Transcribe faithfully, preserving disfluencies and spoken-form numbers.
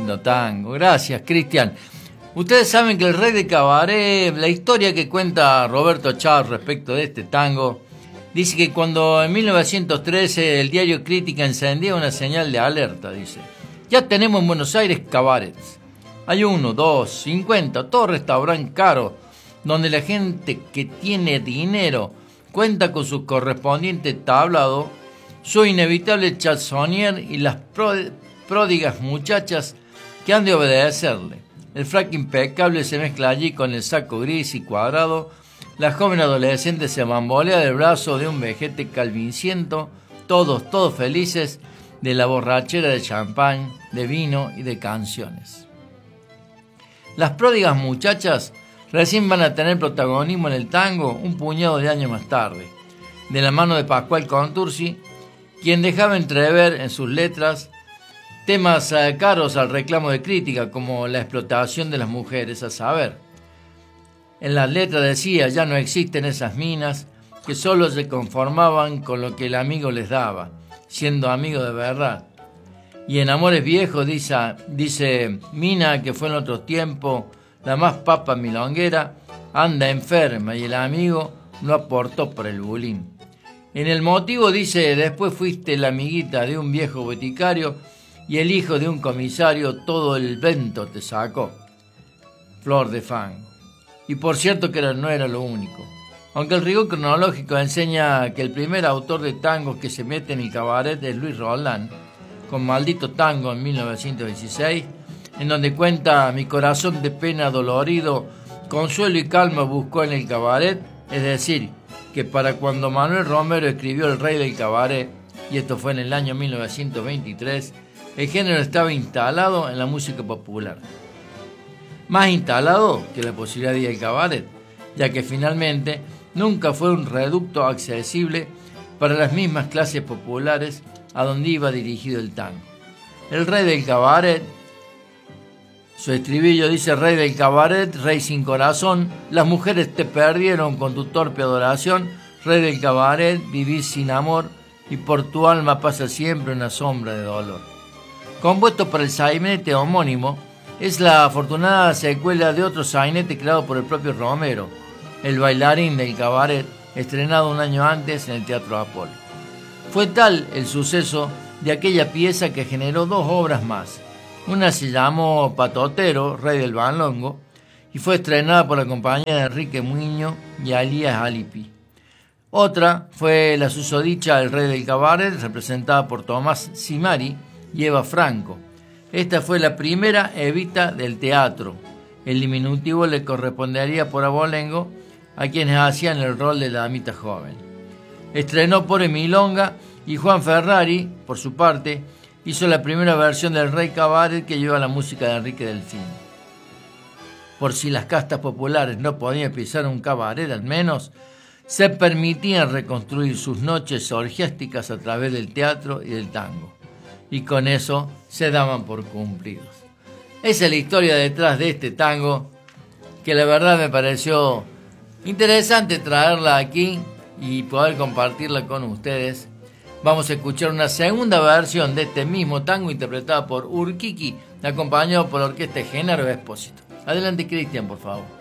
lindo tango. Gracias, Cristian. Ustedes saben que el Rey del Cabaret, la historia que cuenta Roberto Chávez respecto de este tango, dice que cuando en mil novecientos trece el diario Crítica encendía una señal de alerta, dice: ya tenemos en Buenos Aires cabarets. Hay uno, dos, cincuenta, todo restaurante caro, donde la gente que tiene dinero cuenta con su correspondiente tablado, su inevitable chansonnier y las pródigas muchachas que han de obedecerle. El frac impecable se mezcla allí con el saco gris y cuadrado. La joven adolescente se bambolea del brazo de un vejete calvinciento, todos, todos felices de la borrachera de champán, de vino y de canciones. Las pródigas muchachas recién van a tener protagonismo en el tango un puñado de años más tarde, de la mano de Pascual Contursi, quien dejaba entrever en sus letras temas caros al reclamo de crítica, como la explotación de las mujeres, a saber. En las letras decía: ya no existen esas minas que solo se conformaban con lo que el amigo les daba, siendo amigo de verdad. Y en Amores Viejos dice, dice mina que fue en otro tiempo la más papa milonguera, anda enferma y el amigo no aportó por el bulín. En El Motivo dice: después fuiste la amiguita de un viejo boticario y el hijo de un comisario, todo el vento te sacó. Flor de Fango. Y por cierto que era, no era lo único. Aunque el rigor cronológico enseña que el primer autor de tangos que se mete en el cabaret es Luis Roldán, con Maldito Tango en mil novecientos dieciséis, en donde cuenta: mi corazón de pena dolorido, consuelo y calma buscó en el cabaret. Es decir, que para cuando Manuel Romero escribió El Rey del Cabaret, y esto fue en el año mil novecientos veintitrés, el género estaba instalado en la música popular. Más instalado que la posibilidad de ir al cabaret, ya que finalmente nunca fue un reducto accesible para las mismas clases populares a donde iba dirigido el tango. El Rey del Cabaret, su estribillo dice: Rey del Cabaret, rey sin corazón, las mujeres te perdieron con tu torpe adoración. Rey del Cabaret, vivís sin amor y por tu alma pasa siempre una sombra de dolor. Compuesto para el sainete homónimo, es la afortunada secuela de otro sainete creado por el propio Romero, El bailarín del cabaret, estrenado un año antes en el Teatro Apolo. Fue tal el suceso de aquella pieza que generó dos obras más. Una se llamó Patotero, Rey del Bailongo, y fue estrenada por la compañía de Enrique Muñoz y Elías Alipi. Otra fue la susodicha El Rey del Cabaret, representada por Tomás Simari y Eva Franco. Esta fue la primera Evita del teatro. El diminutivo le correspondería por abolengo a quienes hacían el rol de la damita joven. Estrenó por Milonga y Juan Ferrari, por su parte, hizo la primera versión del Rey Cabaret que lleva la música de Enrique Delfín. Por si las castas populares no podían pisar un cabaret, al menos se permitían reconstruir sus noches orgiásticas a través del teatro y del tango. Y con eso se daban por cumplidos. Esa es la historia detrás de este tango, que la verdad me pareció interesante traerla aquí y poder compartirla con ustedes. Vamos a escuchar una segunda versión de este mismo tango interpretada por Urquiqui, acompañado por la orquesta de Genaro Espósito. Adelante, Cristian, por favor.